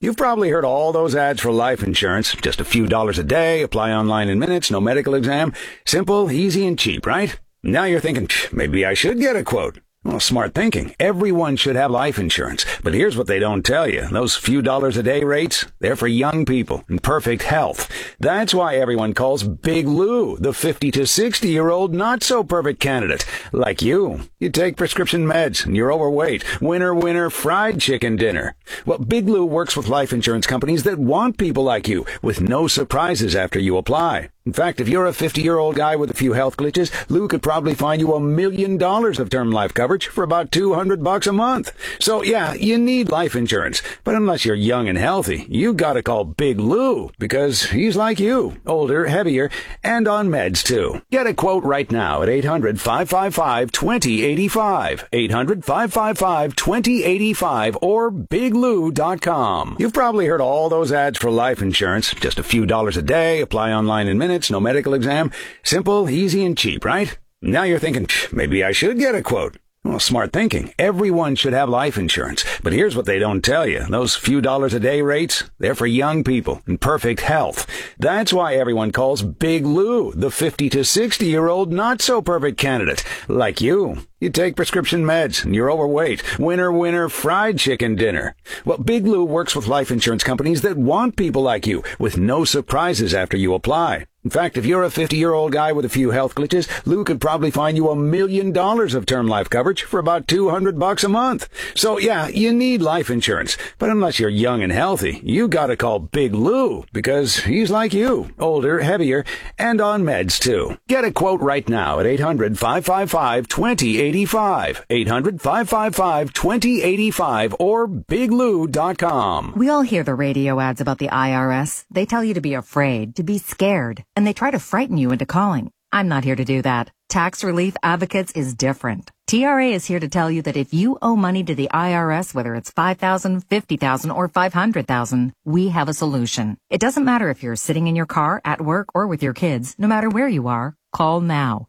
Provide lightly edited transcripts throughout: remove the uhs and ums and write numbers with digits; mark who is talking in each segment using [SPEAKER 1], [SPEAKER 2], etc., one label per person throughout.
[SPEAKER 1] You've probably heard all those ads for life insurance. Just a few dollars a day, apply online in minutes, no medical exam. Simple, easy, and cheap, right? Now you're thinking, maybe I should get a quote. Well, smart thinking. Everyone should have life insurance. But here's what they don't tell you. Those few dollars a day rates, they're for young people in perfect health. That's why everyone calls Big Lou the 50 to 60-year-old not-so-perfect candidate. Like you. You take prescription meds and you're overweight. Winner, winner, fried chicken dinner. Well, Big Lou works with life insurance companies that want people like you with no surprises after you apply. In fact, if you're a 50-year-old guy with a few health glitches, Lou could probably find you $1 million of term life coverage for about $200 a month. So yeah, you need life insurance. But unless you're young and healthy, you gotta call Big Lou because he's like you, older, heavier, and on meds too. Get a quote right now at 800-555-2085, 800-555-2085, or biglou.com. You've probably heard all those ads for life insurance. Just a few dollars a day, apply online in minutes, no medical exam. Simple, easy, and cheap, right? Now you're thinking, maybe I should get a quote. Well, smart thinking. Everyone should have life insurance. But here's what they don't tell you. Those few dollars a day rates, they're for young people in perfect health. That's why everyone calls Big Lou the 50 to 60-year-old not-so-perfect candidate. Like you. You take prescription meds and you're overweight. Winner, winner, fried chicken dinner. Well, Big Lou works with life insurance companies that want people like you with no surprises after you apply. In fact, if you're a 50-year-old guy with a few health glitches, Lou could probably find you $1 million of term life coverage for about $200 a month. So yeah, you need life insurance. But unless you're young and healthy, you gotta call Big Lou because he's like you, older, heavier, and on meds too. Get a quote right now at 800-555-2085, 800-555-2085, or biglou.com.
[SPEAKER 2] We all hear the radio ads about the IRS. They tell you to be afraid, to be scared, and they try to frighten you into calling. I'm not here to do that. Tax Relief Advocates is different. TRA is here to tell you that if you owe money to the IRS, whether it's $5,000, $50,000, or $500,000, we have a solution. It doesn't matter if you're sitting in your car, at work, or with your kids. No matter where you are, call now.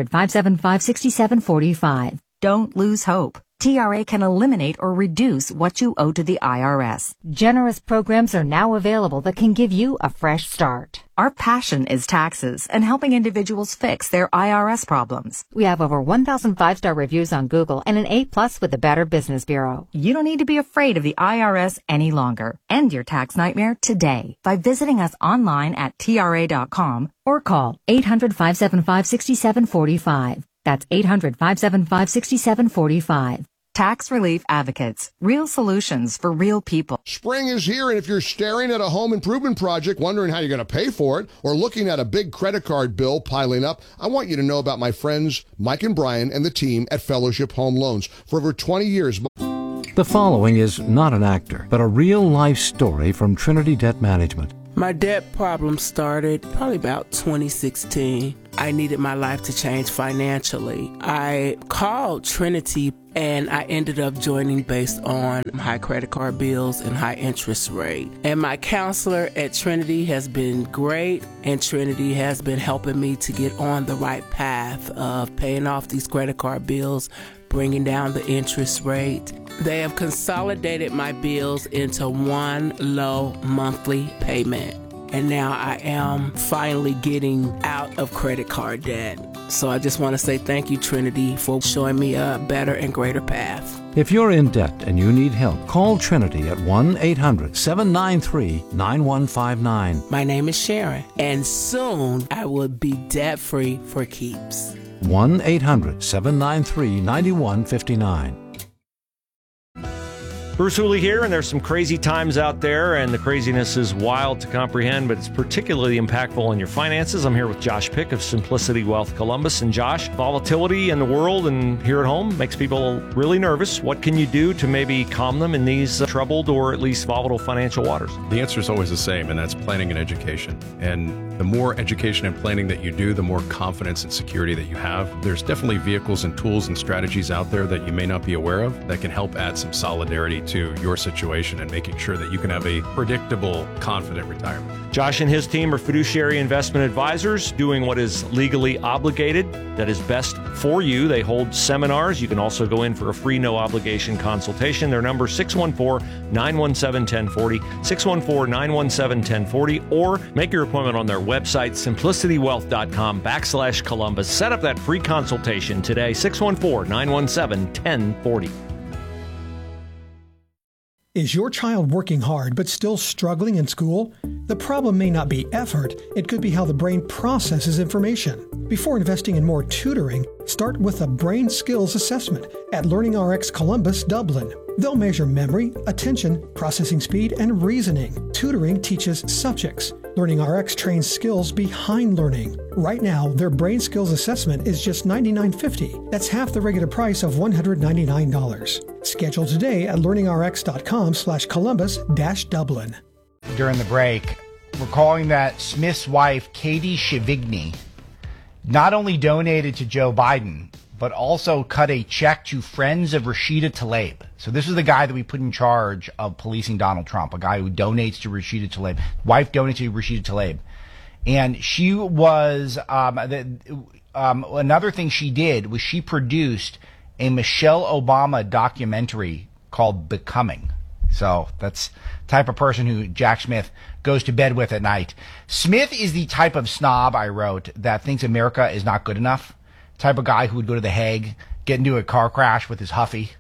[SPEAKER 2] 800-575-6745. Don't lose hope. TRA can eliminate or reduce what you owe to the IRS.
[SPEAKER 3] Generous programs are now available that can give you a fresh start.
[SPEAKER 2] Our passion is taxes and helping individuals fix their IRS problems.
[SPEAKER 3] We have over 1,000 5-star reviews on Google and an A+ with the Better Business Bureau.
[SPEAKER 2] You don't need to be afraid of the IRS any longer. End your tax nightmare today by visiting us online at TRA.com or call 800-575-6745. That's 800-575-6745. Tax Relief Advocates. Real solutions for real people.
[SPEAKER 4] Spring is here, and if you're staring at a home improvement project, wondering how you're going to pay for it, or looking at a big credit card bill piling up, I want you to know about my friends Mike and Brian and the team at Fellowship Home Loans. For over 20 years...
[SPEAKER 5] The following is not an actor, but a real-life story from Trinity Debt Management.
[SPEAKER 6] My debt problem started probably about 2016. I needed my life to change financially. I called Trinity and I ended up joining based on high credit card bills and high interest rate. And my counselor at Trinity has been great, and Trinity has been helping me to get on the right path of paying off these credit card bills, bringing down the interest rate. They have consolidated my bills into one low monthly payment. And now I am finally getting out of credit card debt. So I just want to say thank you, Trinity, for showing me a better and greater path.
[SPEAKER 5] If you're in debt and you need help, call Trinity at 1-800-793-9159.
[SPEAKER 6] My name is Sharon, and soon I will be debt-free for keeps.
[SPEAKER 5] 1-800-793-9159.
[SPEAKER 7] Bruce Hooley here, and there's some crazy times out there, and the craziness is wild to comprehend, but it's particularly impactful on your finances. I'm here with Josh Pick of Simplicity Wealth Columbus. And Josh, volatility in the world and here at home makes people really nervous. What can you do to maybe calm them in these troubled or at least volatile financial waters?
[SPEAKER 8] The answer is always the same, and that's planning and education. And the more education and planning that you do, the more confidence and security that you have. There's definitely vehicles and tools and strategies out there that you may not be aware of that can help add some solidarity to your situation and making sure that you can have a predictable, confident retirement.
[SPEAKER 7] Josh and his team are fiduciary investment advisors doing what is legally obligated, that is best for you. They hold seminars. You can also go in for a free, no-obligation consultation. Their number is 614-917-1040, 614-917-1040, or make your appointment on their website, simplicitywealth.com/Columbus. Set up that free consultation today, 614-917-1040.
[SPEAKER 9] Is your child working hard but still struggling in school? The problem may not be effort, it could be how the brain processes information. Before investing in more tutoring, start with a brain skills assessment at LearningRx Columbus, Dublin. They'll measure memory, attention, processing speed, and reasoning. Tutoring teaches subjects. LearningRx trains skills behind learning. Right now, their brain skills assessment is just $99.50. That's half the regular price of $199. Schedule today at learningrx.com/Columbus-Dublin.
[SPEAKER 10] During the break, we're calling that Smith's wife, Katie Shivigny, not only donated to Joe Biden, but also cut a check to friends of Rashida Tlaib. So this was the guy that we put in charge of policing Donald Trump, a guy who donates to Rashida Tlaib. Wife donated to Rashida Tlaib. And she was, another thing she did was she produced a Michelle Obama documentary called Becoming. So that's the type of person who Jack Smith goes to bed with at night. Smith is the type of snob, I wrote, that thinks America is not good enough. Type of guy who would go to The Hague, get into a car crash with his Huffy.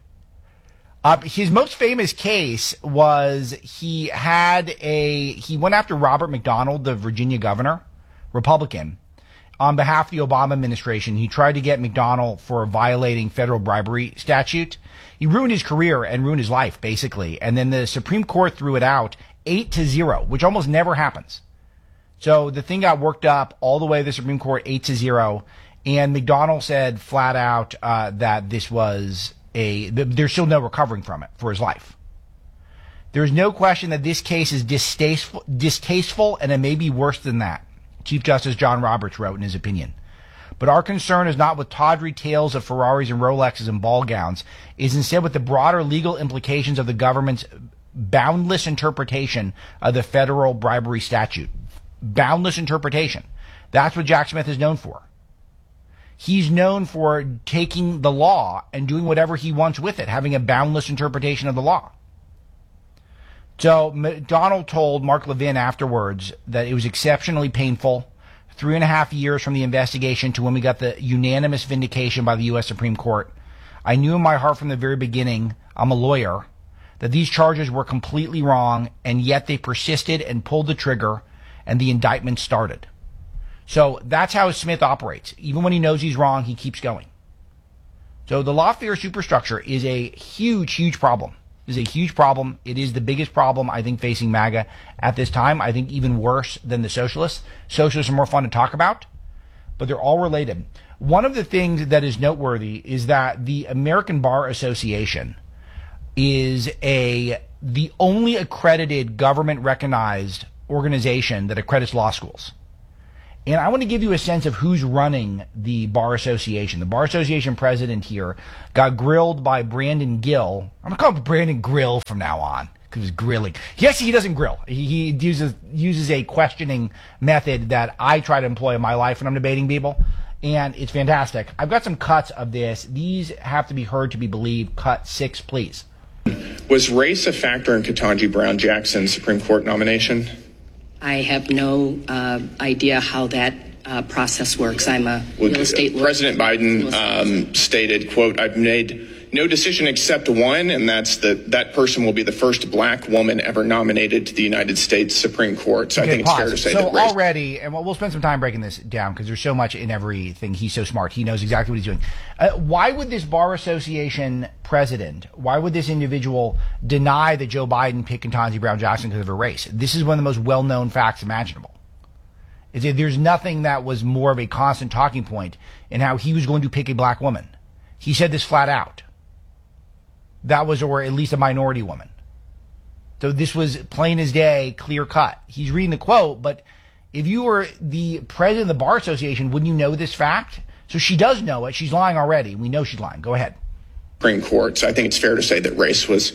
[SPEAKER 10] His most famous case was he went after Robert McDonald, the Virginia governor, Republican, on behalf of the Obama administration. He tried to get McDonald for violating federal bribery statute. He ruined his career and ruined his life, basically. And then the Supreme Court threw it out 8-0, which almost never happens. So the thing got worked up all the way to the Supreme Court, 8-0. And McDonald said flat out that this was there's still no recovering from it for his life. There's no question that this case is distasteful, and it may be worse than that, Chief Justice John Roberts wrote in his opinion. But our concern is not with tawdry tales of Ferraris and Rolexes and ball gowns, is instead with the broader legal implications of the government's boundless interpretation of the federal bribery statute. Boundless interpretation. That's what Jack Smith is known for. He's known for taking the law and doing whatever he wants with it, having a boundless interpretation of the law. So McDonald told Mark Levin afterwards that it was exceptionally painful, 3.5 years from the investigation to when we got the unanimous vindication by the U.S. Supreme Court. I knew in my heart from the very beginning, I'm a lawyer, that these charges were completely wrong, and yet they persisted and pulled the trigger, and the indictment started. So that's how Smith operates. Even when he knows he's wrong, he keeps going. So the lawfare superstructure is a huge, huge problem. It is a huge problem. It is the biggest problem, I think, facing MAGA at this time. I think even worse than the socialists. Socialists are more fun to talk about, but they're all related. One of the things that is noteworthy is that the American Bar Association is the only accredited government-recognized organization that accredits law schools. And I want to give you a sense of who's running the Bar Association. The Bar Association president here got grilled by Brandon Gill. I'm going to call him Brandon Grill from now on because he's grilling. Yes, he doesn't grill. He uses a questioning method that I try to employ in my life when I'm debating people, and it's fantastic. I've got some cuts of this. These have to be heard to be believed. Cut 6, please.
[SPEAKER 11] Was race a factor in Ketanji Brown Jackson's Supreme Court nomination?
[SPEAKER 12] I have no idea how that process works. I'm a real estate lawyer.
[SPEAKER 11] President Biden stated, quote, "I've made no decision except one, and that's that person will be the first black woman ever nominated to the United States Supreme Court." So okay, I think it's fair to say that race.
[SPEAKER 10] Already, and we'll spend some time breaking this down because there's so much in everything. He's so smart. He knows exactly what he's doing. Why would this Bar Association president, why would this individual deny that Joe Biden picked Ketanji Brown Jackson because of her race? This is one of the most well-known facts imaginable. There's nothing that was more of a constant talking point in how he was going to pick a black woman. He said this flat out. That was, or at least a minority woman. So this was plain as day, clear cut. He's reading the quote, but if you were the president of the Bar Association, wouldn't you know this fact? So she does know it. She's lying already. We know she's lying. Go ahead.
[SPEAKER 11] Supreme Court. So I think it's fair to say that race was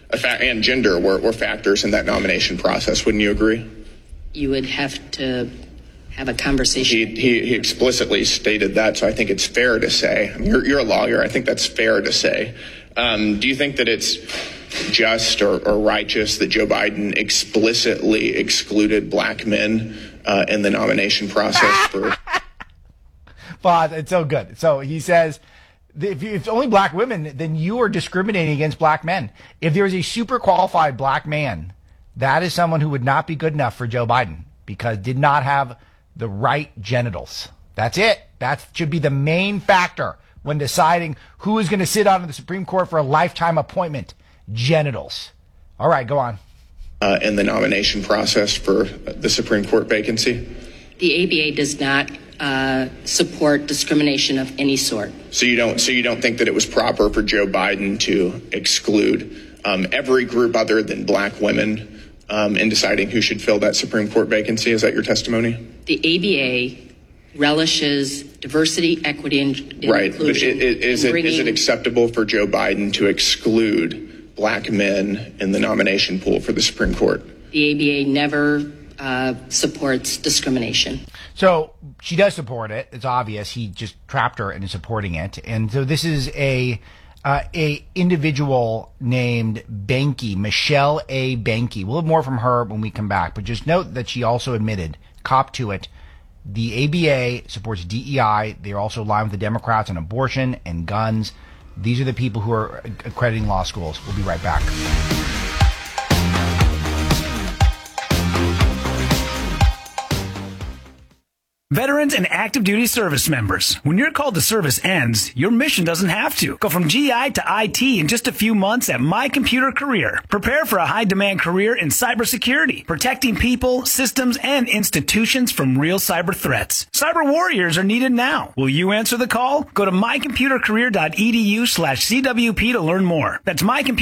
[SPEAKER 11] and gender were factors in that nomination process. Wouldn't you agree?
[SPEAKER 12] You would have to have a conversation.
[SPEAKER 11] He explicitly stated that, so I think it's fair to say. I mean, you're a lawyer. I think that's fair to say. Do you think that it's just or righteous that Joe Biden explicitly excluded black men in the nomination process for?
[SPEAKER 10] But it's so good. So he says, if it's only black women, then you are discriminating against black men. If there is a super qualified black man, that is someone who would not be good enough for Joe Biden because did not have the right genitals. That's it. That should be the main factor when deciding who is going to sit on the Supreme Court for a lifetime appointment. Genitals. All right, go on.
[SPEAKER 11] In the nomination process for the Supreme Court vacancy?
[SPEAKER 12] The ABA does not support discrimination of any sort.
[SPEAKER 11] So you don't think that it was proper for Joe Biden to exclude every group other than black women in deciding who should fill that Supreme Court vacancy? Is that your testimony?
[SPEAKER 12] The ABA relishes diversity, equity, and inclusion.
[SPEAKER 11] Right, but is it acceptable for Joe Biden to exclude black men in the nomination pool for the Supreme Court?
[SPEAKER 12] The ABA never supports discrimination.
[SPEAKER 10] So she does support it. It's obvious. He just trapped her into supporting it. And so this is a individual named Behnke, Michelle A. Behnke. We'll have more from her when we come back. But just note that she also admitted, cop to it, the ABA supports DEI. They are also aligned with the Democrats on abortion and guns. These are the people who are accrediting law schools. We'll be right back.
[SPEAKER 13] Veterans and active duty service members, when your call to service ends, your mission doesn't have to. Go from GI to IT in just a few months at My Computer Career. Prepare for a high-demand career in cybersecurity, protecting people, systems, and institutions from real cyber threats. Cyber warriors are needed now. Will you answer the call? Go to mycomputercareer.edu/CWP to learn more. That's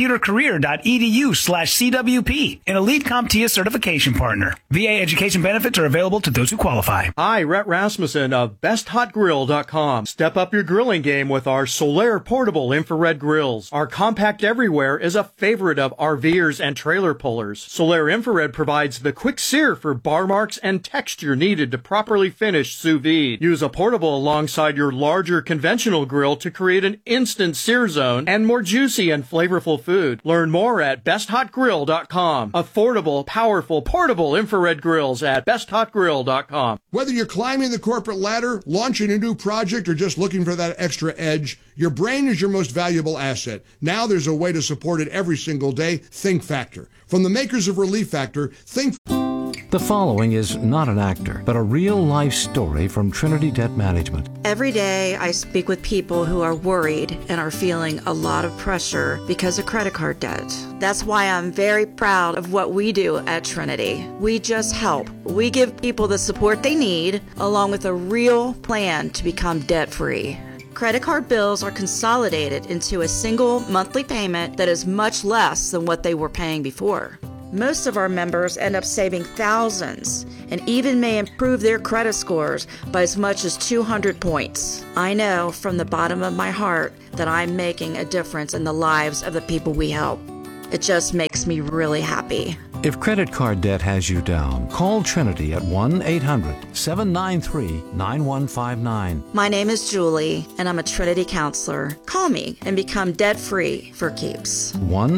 [SPEAKER 13] mycomputercareer.edu/CWP, an elite CompTIA certification partner. VA education benefits are available to those who qualify.
[SPEAKER 14] Hi, Rhett Rasmussen of BestHotGrill.com. Step up your grilling game with our Solaire portable infrared grills. Our compact everywhere is a favorite of RVers and trailer pullers. Solaire infrared provides the quick sear for bar marks and texture needed to properly finish sous vide. Use a portable alongside your larger conventional grill to create an instant sear zone and more juicy and flavorful food. Learn more at BestHotGrill.com. Affordable, powerful, portable infrared grills at BestHotGrill.com.
[SPEAKER 4] Whether you're climbing the corporate ladder, launching a new project, or just looking for that extra edge, your brain is your most valuable asset. Now there's a way to support it every single day. Think Factor. From the makers of Relief Factor, Think.
[SPEAKER 5] The following is not an actor, but a real-life story from Trinity Debt Management.
[SPEAKER 15] Every day I speak with people who are worried and are feeling a lot of pressure because of credit card debt. That's why I'm very proud of what we do at Trinity. We just help. We give people the support they need, along with a real plan to become debt-free. Credit card bills are consolidated into a single monthly payment that is much less than what they were paying before. Most of our members end up saving thousands and even may improve their credit scores by as much as 200 points. I know from the bottom of my heart that I'm making a difference in the lives of the people we help. It just makes me really happy.
[SPEAKER 5] If credit card debt has you down, call Trinity at 1-800-793-9159.
[SPEAKER 15] My name is Julie, and I'm a Trinity counselor. Call me and become debt-free for keeps.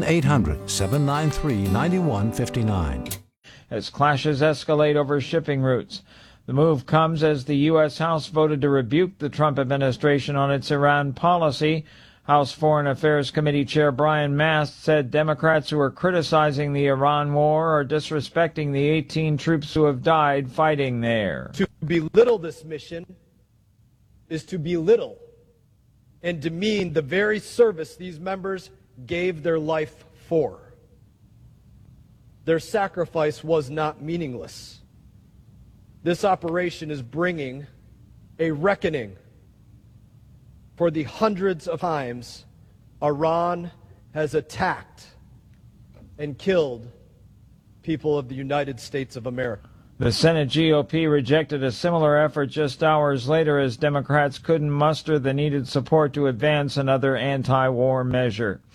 [SPEAKER 5] 1-800-793-9159.
[SPEAKER 16] As clashes escalate over shipping routes, the move comes as the U.S. House voted to rebuke the Trump administration on its Iran policy. House Foreign Affairs Committee Chair Brian Mast said Democrats who are criticizing the Iran war are disrespecting the 18 troops who have died fighting there.
[SPEAKER 17] To belittle this mission is to belittle and demean the very service these members gave their life for. Their sacrifice was not meaningless. This operation is bringing a reckoning for the hundreds of times Iran has attacked and killed people of the United States of America.
[SPEAKER 16] The Senate GOP rejected a similar effort just hours later as Democrats couldn't muster the needed support to advance another anti-war measure.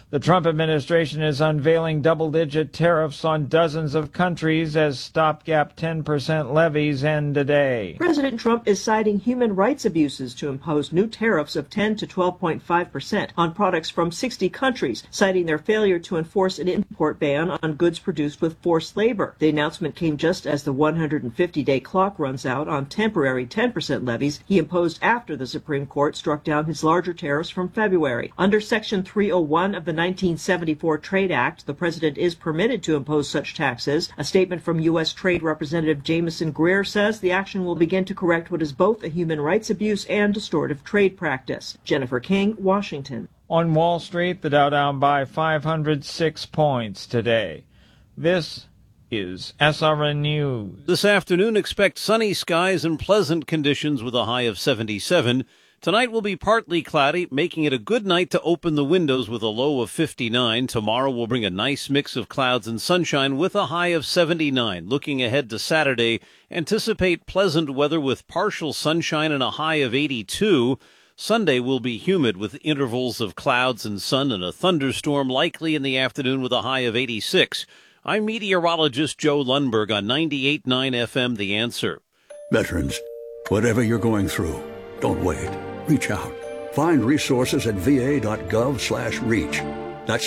[SPEAKER 16] The Trump administration is unveiling double-digit tariffs on dozens of countries as stopgap 10% levies end today.
[SPEAKER 18] President Trump is citing human rights abuses to impose new tariffs of 10 to 12.5% on products from 60 countries, citing their failure to enforce an import ban on goods produced with forced labor. The announcement came just as the 150-day clock runs out on temporary 10% levies he imposed after the Supreme Court struck down his larger tariffs from February. Under Section 301 of the 1974 Trade Act, the president is permitted to impose such taxes. A statement from U.S. Trade Representative Jamieson Greer says the action will begin to correct what is both a human rights abuse and distortive trade practice. Jennifer King, Washington.
[SPEAKER 16] On Wall Street, the Dow down by 506 points today. This is SRN News.
[SPEAKER 19] This afternoon, expect sunny skies and pleasant conditions with a high of 77. Tonight will be partly cloudy, making it a good night to open the windows with a low of 59. Tomorrow will bring a nice mix of clouds and sunshine with a high of 79. Looking ahead to Saturday, anticipate pleasant weather with partial sunshine and a high of 82. Sunday will be humid with intervals of clouds and sun and a thunderstorm likely in the afternoon with a high of 86. I'm meteorologist Joe Lundberg on 98.9 FM, The Answer.
[SPEAKER 20] Veterans, whatever you're going through, don't wait. Reach out. Find resources at va.gov/reach. That's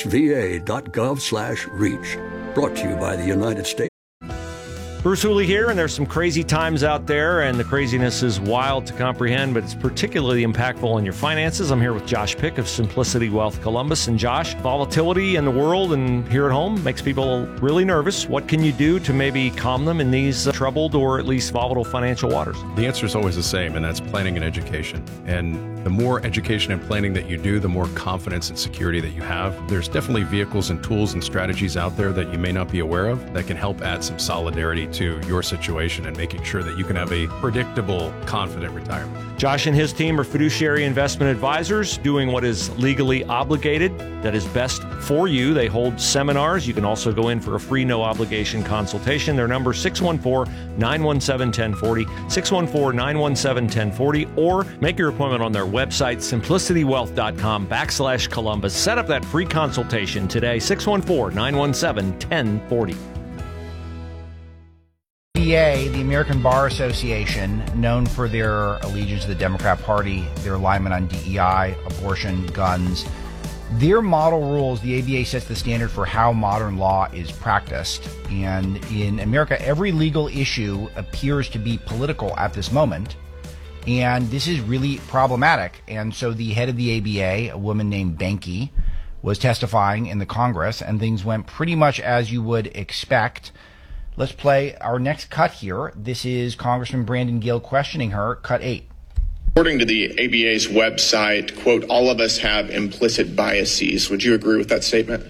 [SPEAKER 20] va.gov/reach. Brought to you by the United States.
[SPEAKER 7] Bruce Hooley here, and there's some crazy times out there, and the craziness is wild to comprehend, but it's particularly impactful on your finances. I'm here with Josh Pick of Simplicity Wealth Columbus. And Josh, volatility in the world and here at home makes people really nervous. What can you do to maybe calm them in these troubled or at least volatile financial waters?
[SPEAKER 8] The answer is always the same, and that's planning and education. And the more education and planning that you do, the more confidence and security that you have. There's definitely vehicles and tools and strategies out there that you may not be aware of that can help add some solidarity to your situation and making sure that you can have a predictable, confident retirement.
[SPEAKER 7] Josh and his team are fiduciary investment advisors doing what is legally obligated, that is best for you. They hold seminars. You can also go in for a free, no-obligation consultation. Their number is 614-917-1040, 614-917-1040, or make your appointment on their website, simplicitywealth.com/Columbus. Set up that free consultation today, 614-917-1040.
[SPEAKER 10] ABA, the American Bar Association, known for their allegiance to the Democrat Party, their alignment on DEI, abortion, guns, their model rules, the ABA sets the standard for how modern law is practiced. And in America, every legal issue appears to be political at this moment. And this is really problematic. And so the head of the ABA, a woman named Benke, was testifying in the Congress, and things went pretty much as you would expect. Let's play our next cut here. This is Congressman Brandon Gill questioning her, cut 8.
[SPEAKER 11] According to the ABA's website, quote, all of us have implicit biases. Would you agree with that statement?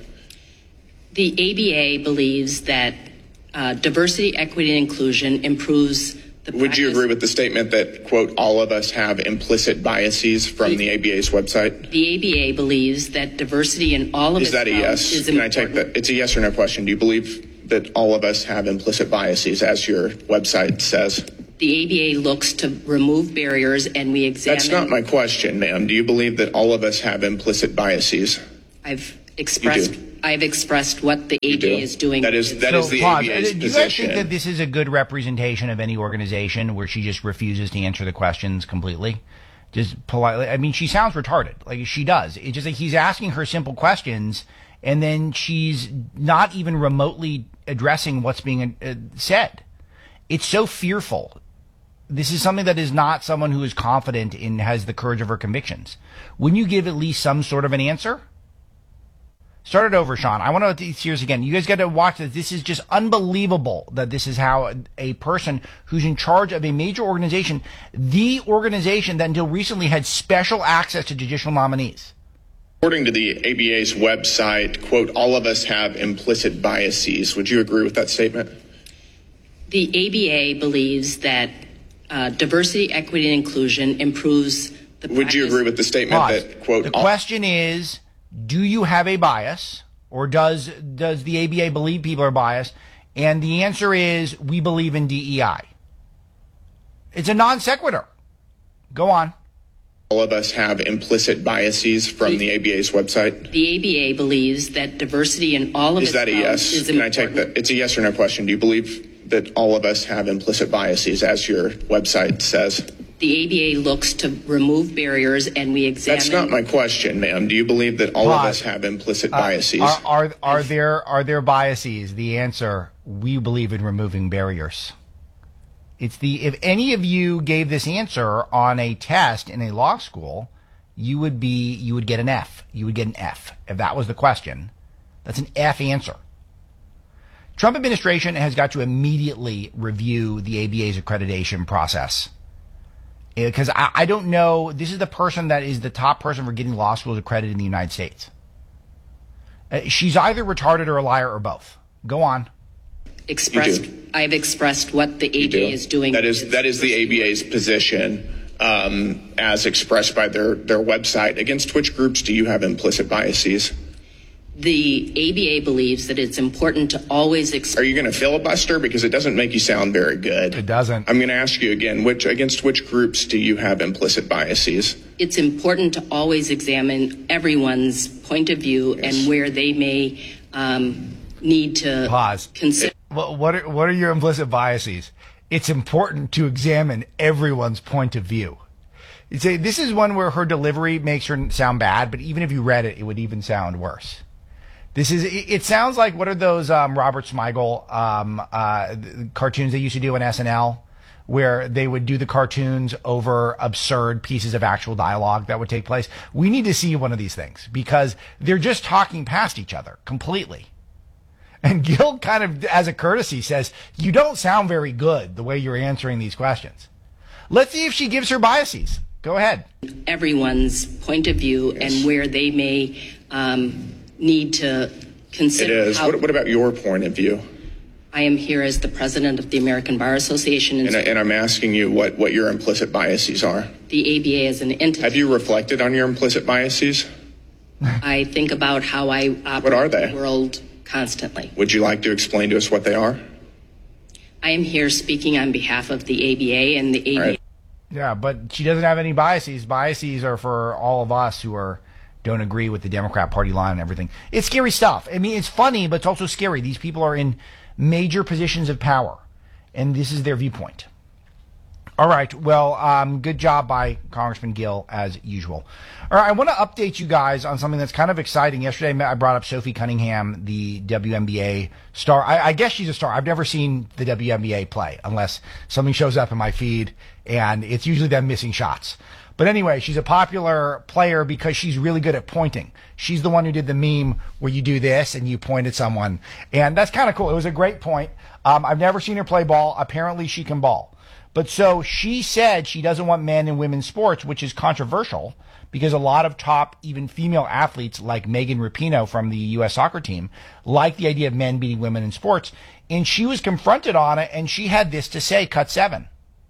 [SPEAKER 12] The ABA believes that diversity, equity, and inclusion improves the practice.
[SPEAKER 11] Would you agree with the statement that, quote, all of us have implicit biases from the ABA's website?
[SPEAKER 12] The ABA believes that diversity in all of its
[SPEAKER 11] Is that a yes?
[SPEAKER 12] Is
[SPEAKER 11] Can I take that? It's a yes or no question. Do you believe that all of us have implicit biases, as your website says?
[SPEAKER 12] The ABA looks to remove barriers, and we examine...
[SPEAKER 11] That's not my question, ma'am. Do you believe that all of us have implicit biases?
[SPEAKER 12] I've expressed what the ABA is doing.
[SPEAKER 11] That is the ABA's position.
[SPEAKER 10] Do you guys think that this is a good representation of any organization where she just refuses to answer the questions completely? Just politely? I mean, she sounds retarded. Like, she does. It's just like he's asking her simple questions, and then she's not even remotely addressing what's being said. It's so fearful. This is something that is not someone who is confident and has the courage of her convictions. Wouldn't you give at least some sort of an answer? Start it over, Sean. I want to hear this again. You guys got to watch this. This is just unbelievable that this is how a person who's in charge of a major organization, the organization that until recently had special access to judicial nominees.
[SPEAKER 11] According to the ABA's website, quote, all of us have implicit biases. Would you agree with that statement?
[SPEAKER 12] The ABA believes that diversity, equity, and inclusion improves the practice.
[SPEAKER 11] Would you agree with the statement that, quote...
[SPEAKER 10] The question is, do you have a bias, or does the ABA believe people are biased? And the answer is, we believe in DEI. It's a non sequitur. Go on.
[SPEAKER 11] all of us have implicit biases from the ABA's website?
[SPEAKER 12] The ABA believes that diversity in all of
[SPEAKER 11] its
[SPEAKER 12] that a
[SPEAKER 11] yes? Can I take that? It's a yes or no question. Do you believe that all of us have implicit biases, as your website says?
[SPEAKER 12] The ABA looks to remove barriers, and we examine...
[SPEAKER 11] That's not my question, ma'am. Do you believe that all of us have implicit biases?
[SPEAKER 10] Are there biases? The answer, we believe in removing barriers. If any of you gave this answer on a test in a law school, you would get an F. You would get an F if that was the question. That's an F answer. Trump administration has got to immediately review the ABA's accreditation process. Because I don't know, this is the person that is the top person for getting law schools accredited in the United States. She's either retarded or a liar or both. Go on.
[SPEAKER 12] I've expressed what the ABA is doing.
[SPEAKER 11] That is the ABA's position, as expressed by their website. Against which groups do you have implicit biases?
[SPEAKER 12] The ABA believes that it's important to always...
[SPEAKER 11] Are you going to filibuster? Because it doesn't make you sound very good.
[SPEAKER 10] It doesn't.
[SPEAKER 11] I'm going to ask you again, against which groups do you have implicit biases?
[SPEAKER 12] It's important to always examine everyone's point of view and where they may need to...
[SPEAKER 10] Pause.
[SPEAKER 12] Consider.
[SPEAKER 10] What are your implicit biases? It's important to examine everyone's point of view. This is one where her delivery makes her sound bad, but even if you read it, it would even sound worse. It sounds like, what are those Robert Smigel cartoons they used to do on SNL, where they would do the cartoons over absurd pieces of actual dialogue that would take place? We need to see one of these things, because they're just talking past each other completely. And Gil kind of, as a courtesy, says, you don't sound very good the way you're answering these questions. Let's see if she gives her biases. Go ahead.
[SPEAKER 12] Everyone's point of view and where they may need to consider.
[SPEAKER 11] It is. What about your point of view?
[SPEAKER 12] I am here as the president of the American Bar Association.
[SPEAKER 11] And I'm asking you what your implicit biases are.
[SPEAKER 12] The ABA is an entity.
[SPEAKER 11] Have you reflected on your implicit biases?
[SPEAKER 12] I think about how I operate
[SPEAKER 11] what are they?
[SPEAKER 12] The world constantly.
[SPEAKER 11] Would you like to explain to us what they are?
[SPEAKER 12] I am here speaking on behalf of the ABA and the ABA.
[SPEAKER 10] Right. Yeah, but she doesn't have any biases. Biases are for all of us who don't agree with the Democrat Party line and everything. It's scary stuff. I mean, it's funny, but it's also scary. These people are in major positions of power, and this is their viewpoint. All right. Well, good job by Congressman Gill, as usual. All right. I want to update you guys on something that's kind of exciting. Yesterday, I brought up Sophie Cunningham, the WNBA star. I guess she's a star. I've never seen the WNBA play unless something shows up in my feed, and it's usually them missing shots. But anyway, she's a popular player because she's really good at pointing. She's the one who did the meme where you do this and you point at someone. And that's kind of cool. It was a great point. I've never seen her play ball. Apparently she can ball. But so she said she doesn't want men in women's sports, which is controversial because a lot of top, even female athletes like Megan Rapinoe from the U.S. soccer team like the idea of men beating women in sports. And she was confronted on it, and she had this to say, cut 7.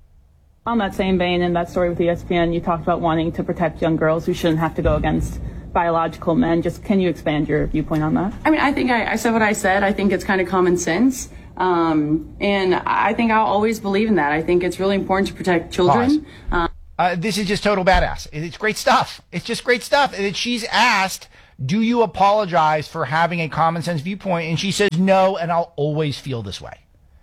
[SPEAKER 21] On that same vein, in that story with ESPN, you talked about wanting to protect young girls who shouldn't have to go against biological men. Just can you expand your viewpoint on that?
[SPEAKER 22] I mean, I think I said what I said. I think it's kind of common sense. And I think I'll always believe in that. I think it's really important to protect children.
[SPEAKER 10] This is just total badass. It's great stuff. It's just great stuff. And she's asked, do you apologize for having a common sense viewpoint? And she says, no, and I'll always feel this way.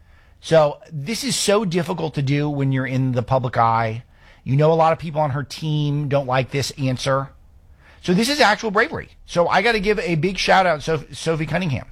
[SPEAKER 10] So this is so difficult to do when you're in the public eye. You know, a lot of people on her team don't like this answer. So this is actual bravery. So I got to give a big shout out to Sophie Cunningham.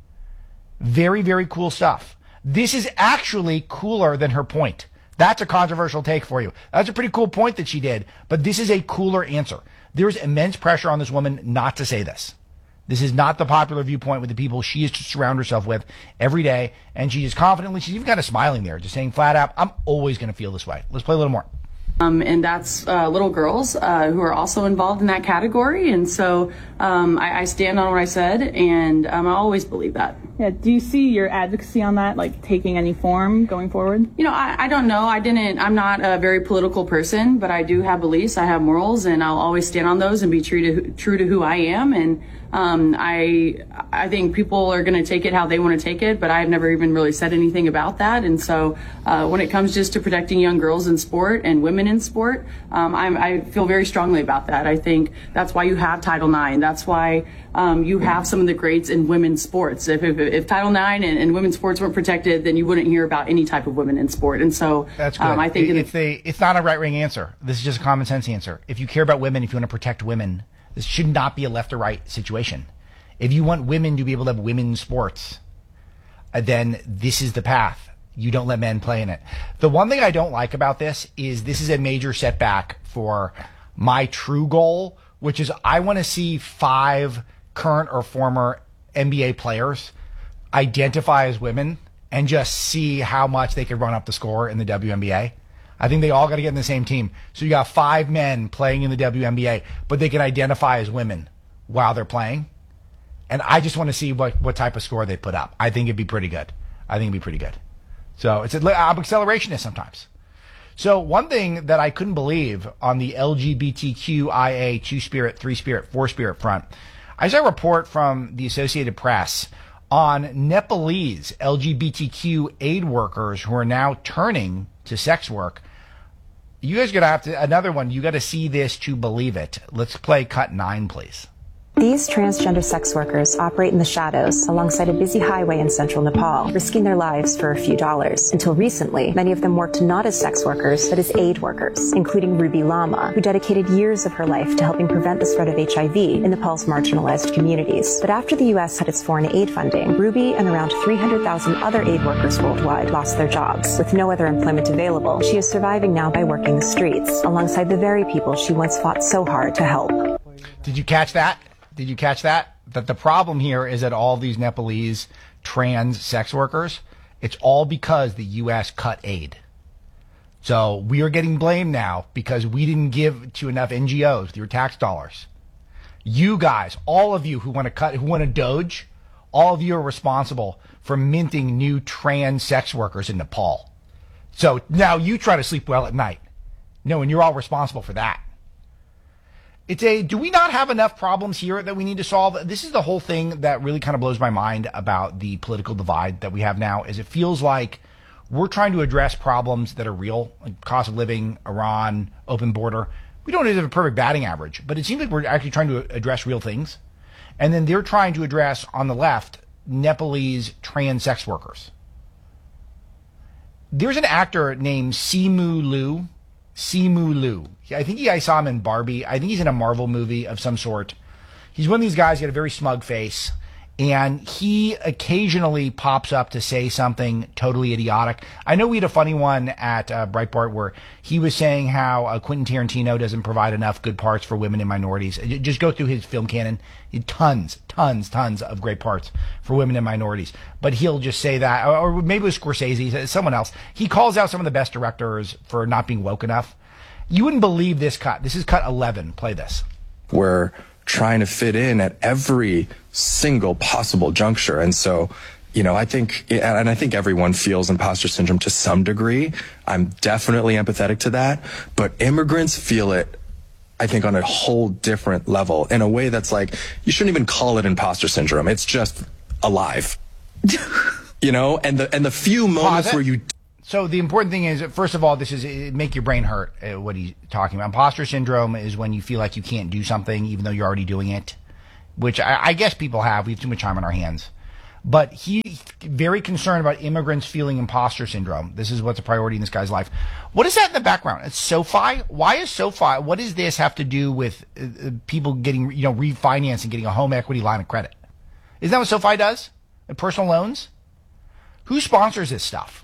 [SPEAKER 10] Very, very cool stuff. This is actually cooler than her point. That's a controversial take for you. That's a pretty cool point that she did, but this is a cooler answer. There's immense pressure on this woman not to say this. This is not the popular viewpoint with the people she is to surround herself with every day. And she is confidently, she's even kind of smiling there, just saying flat out, I'm always going to feel this way. Let's play a little more.
[SPEAKER 22] And that's little girls who are also involved in that category. And so I stand on what I said, and I always believe that.
[SPEAKER 21] Yeah. Do you see your advocacy on that, like, taking any form going forward?
[SPEAKER 22] You know, I don't know. I'm not a very political person, but I do have beliefs. I have morals, and I'll always stand on those and be true to who I am. And I think people are going to take it how they want to take it, but I've never even really said anything about that. And so when it comes just to protecting young girls in sport and women in sport, I feel very strongly about that. I think that's why you have Title IX. That's why you have some of the greats in women's sports. If Title IX and women's sports weren't protected, then you wouldn't hear about any type of women in sport. And so
[SPEAKER 10] that's good.
[SPEAKER 22] I think
[SPEAKER 10] it's not a right-wing answer. This is just a common sense answer. If you care about women, if you want to protect women, this should not be a left or right situation. If you want women to be able to have women's sports, then this is the path. You don't let men play in it. The one thing I don't like about this is a major setback for my true goal, which is I want to see 5 current or former NBA players identify as women and just see how much they could run up the score in the WNBA. I think they all got to get in the same team. So you got 5 men playing in the WNBA, but they can identify as women while they're playing. And I just want to see what type of score they put up. I think it'd be pretty good. So I'm accelerationist sometimes. So one thing that I couldn't believe on the LGBTQIA 2-spirit, 3-spirit, 4-spirit front, I saw a report from the Associated Press on Nepalese LGBTQ aid workers who are now turning to sex work. You guys are going to have to, another one, you got to see this to believe it. Let's play cut 9, please.
[SPEAKER 1] These transgender sex workers operate in the shadows alongside a busy highway in central Nepal, risking their lives for a few dollars. Until recently, many of them worked not as sex workers, but as aid workers, including Ruby Lama, who dedicated years of her life to helping prevent the spread of HIV in Nepal's marginalized communities. But after the U.S. cut its foreign aid funding, Ruby and around 300,000 other aid workers worldwide lost their jobs. With no other employment available, she is surviving now by working the streets, alongside the very people she once fought so hard to help.
[SPEAKER 10] Did you catch that? That the problem here is that all these Nepalese trans sex workers, it's all because the U.S. cut aid. So we are getting blamed now because we didn't give to enough NGOs with your tax dollars. You guys, all of you who want to Doge, all of you are responsible for minting new trans sex workers in Nepal. So now you try to sleep well at night. No, and you're all responsible for that. Do we not have enough problems here that we need to solve? This is the whole thing that really kind of blows my mind about the political divide that we have now, is it feels like we're trying to address problems that are real, like cost of living, Iran, open border. We don't have a perfect batting average, but it seems like we're actually trying to address real things. And then they're trying to address, on the left, Nepalese trans sex workers. There's an actor named Simu Liu. I think you guys saw him in Barbie. I think he's in a Marvel movie of some sort. He's one of these guys, he had a very smug face, and he occasionally pops up to say something totally idiotic. I know we had a funny one at Breitbart where he was saying how Quentin Tarantino doesn't provide enough good parts for women and minorities. Just go through his film canon. Tons of great parts for women and minorities. But he'll just say that, or maybe it was Scorsese, someone else. He calls out some of the best directors for not being woke enough. You wouldn't believe this cut. This is cut 11. Play this.
[SPEAKER 3] We're trying to fit in at every single possible juncture. And so, I think everyone feels imposter syndrome to some degree. I'm definitely empathetic to that. But immigrants feel it, I think, on a whole different level, in a way that's like, you shouldn't even call it imposter syndrome. It's just alive. And the few moments where you...
[SPEAKER 10] So the important thing is, first of all, this is make your brain hurt, what he's talking about. Imposter syndrome is when you feel like you can't do something even though you're already doing it, which I guess people have. We have too much time on our hands. But he's very concerned about immigrants feeling imposter syndrome. This is what's a priority in this guy's life. What is that in the background? It's SoFi? Why is SoFi? What does this have to do with people getting, refinancing, getting a home equity line of credit? Isn't that what SoFi does? Personal loans? Who sponsors this stuff?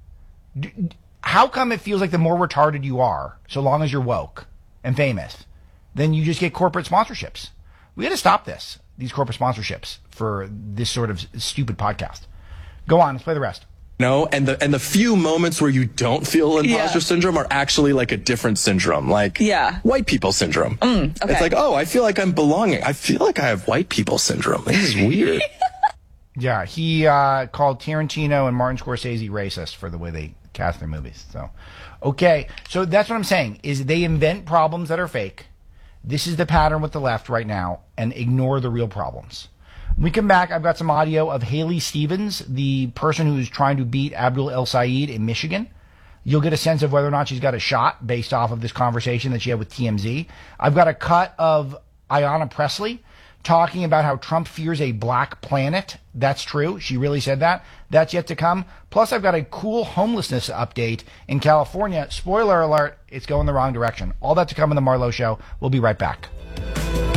[SPEAKER 10] How come it feels like the more retarded you are, so long as you're woke and famous, then you just get corporate sponsorships? We got to stop these corporate sponsorships for this sort of stupid podcast. Go on, let's play the rest.
[SPEAKER 3] And the few moments where you don't feel imposter syndrome are actually like a different syndrome, like white people syndrome. Okay. It's like, I feel like I'm belonging. I feel like I have white people syndrome. This is weird.
[SPEAKER 10] Yeah, he called Tarantino and Martin Scorsese racist for the way they cast their movies. So that's what I'm saying, is they invent problems that are fake. This is the pattern with the left right now, and ignore the real problems. When we come back, I've got some audio of Haley Stevens, the person who's trying to beat Abdul El Sayed in Michigan. You'll get a sense of whether or not she's got a shot based off of this conversation that she had with TMZ. I've got a cut of Ayanna Pressley talking about how Trump fears a black planet. That's true. She really said that. That's yet to come. Plus, I've got a cool homelessness update in California. Spoiler alert, it's going the wrong direction. All that to come in the Marlowe Show. We'll be right back.